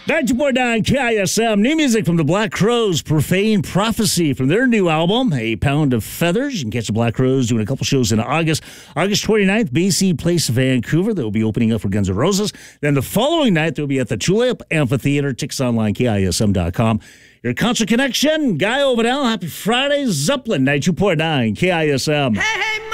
92.9 KISM. New music from the Black Crowes, Profane Prophecy from their new album, A Pound of Feathers. You can catch the Black Crowes doing a couple shows in August. August 29th, BC Place, Vancouver. They'll be opening up for Guns N' Roses. Then the following night, they'll be at the Tulip Amphitheater. Tickets online, KISM.com. Your Concert Connection, Guy Ovidell. Happy Friday, Zeppelin, 92.9 KISM. Hey, hey,